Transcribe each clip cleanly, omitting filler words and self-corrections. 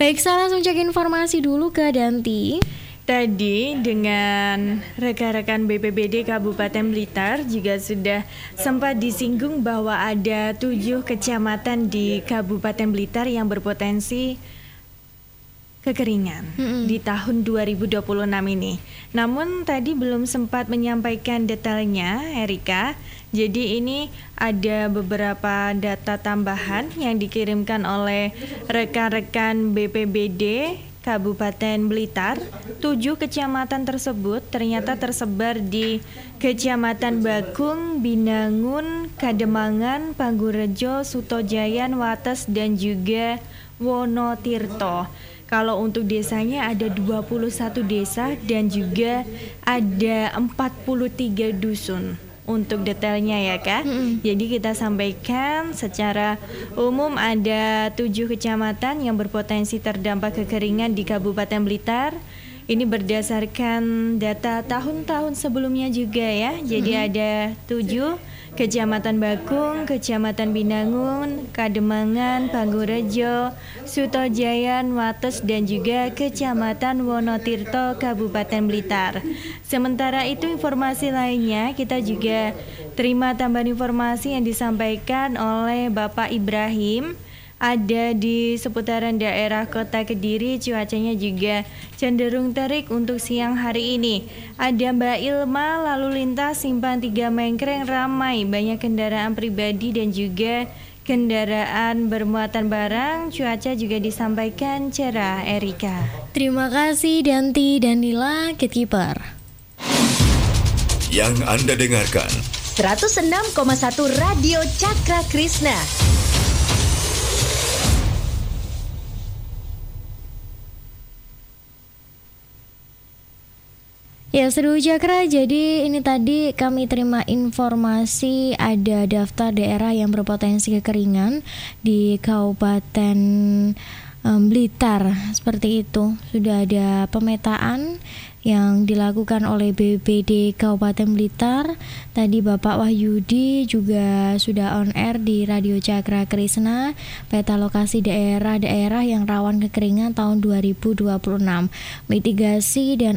Baik, saya langsung cek informasi dulu ke Danti. Tadi dengan rekan-rekan BPBD Kabupaten Blitar juga sudah sempat disinggung bahwa ada 7 kecamatan di Kabupaten Blitar yang berpotensi kekeringan di tahun 2026 ini. Namun tadi belum sempat menyampaikan detailnya, Erika. Jadi ini ada beberapa data tambahan yang dikirimkan oleh rekan-rekan BPBD Kabupaten Blitar. 7 kecamatan tersebut ternyata tersebar di Kecamatan Bakung, Binangun, Kademangan, Panggurejo, Sutojayan, Wates, dan juga Wonotirto. Kalau untuk desanya ada 21 desa dan juga ada 43 dusun. Untuk detailnya ya Kak. Jadi kita sampaikan secara umum ada 7 kecamatan yang berpotensi terdampak kekeringan di Kabupaten Blitar. Ini berdasarkan data tahun-tahun sebelumnya juga ya. Jadi ada 7: Kecamatan Bakung, Kecamatan Binangun, Kademangan, Panggurejo, Sutojayan, Wates, dan juga Kecamatan Wonotirto, Kabupaten Blitar. Sementara itu informasi lainnya kita juga terima tambahan informasi yang disampaikan oleh Bapak Ibrahim. Ada di seputaran daerah Kota Kediri, cuacanya juga cenderung terik untuk siang hari ini. Ada Mbak Ilma, lalu lintas Simpang 3 Mengkreng ramai, banyak kendaraan pribadi dan juga kendaraan bermuatan barang. Cuaca juga disampaikan cerah, Erika. Terima kasih Danti dan Nila, Gatekeeper. Yang Anda dengarkan 106,1 Radio Cakra Krishna. Ya, Seru Cakra, jadi ini tadi kami terima informasi ada daftar daerah yang berpotensi kekeringan di Kabupaten Blitar. Seperti itu, sudah ada pemetaan yang dilakukan oleh BPBD Kabupaten Blitar. Tadi Bapak Wahyudi juga sudah on air di Radio Cakra Krishna, peta lokasi daerah-daerah yang rawan kekeringan tahun 2026. Mitigasi dan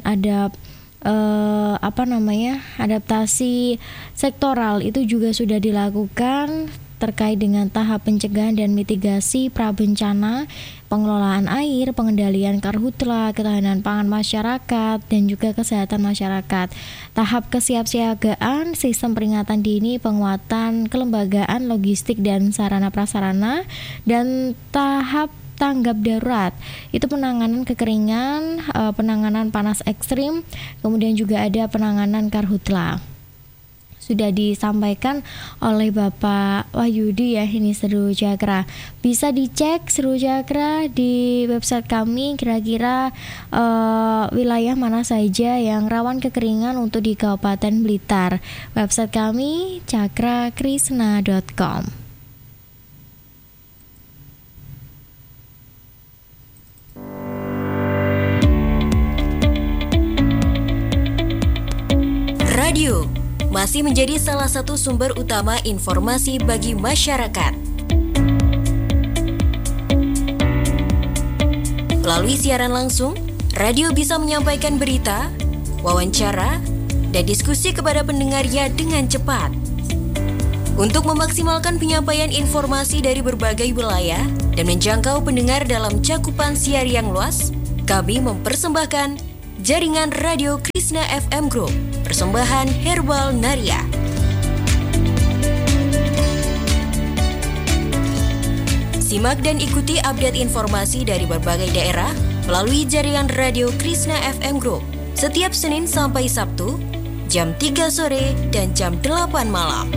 adaptasi sektoral itu juga sudah dilakukan terkait dengan tahap pencegahan dan mitigasi prabencana, pengelolaan air, pengendalian karhutla, ketahanan pangan masyarakat, dan juga kesehatan masyarakat. Tahap kesiapsiagaan, sistem peringatan dini, penguatan kelembagaan, logistik dan sarana prasarana, dan tahap tanggap darurat itu penanganan kekeringan, penanganan panas ekstrim, kemudian juga ada penanganan karhutla. Sudah disampaikan oleh Bapak Wahyudi ya, ini Seru Cakra. Bisa dicek Seru Cakra di website kami, kira-kira wilayah mana saja yang rawan kekeringan untuk di Kabupaten Blitar. Website kami cakrakrishna.com. Radio masih menjadi salah satu sumber utama informasi bagi masyarakat. Melalui siaran langsung, radio bisa menyampaikan berita, wawancara, dan diskusi kepada pendengarnya dengan cepat. Untuk memaksimalkan penyampaian informasi dari berbagai wilayah dan menjangkau pendengar dalam cakupan siar yang luas, kami mempersembahkan Jaringan Radio Krishna FM Group, persembahan Herbal Naria. Simak dan ikuti update informasi dari berbagai daerah melalui Jaringan Radio Krishna FM Group setiap Senin sampai Sabtu, jam 3 sore dan jam 8 malam.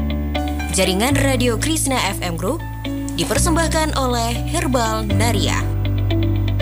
Jaringan Radio Krishna FM Group dipersembahkan oleh Herbal Naria.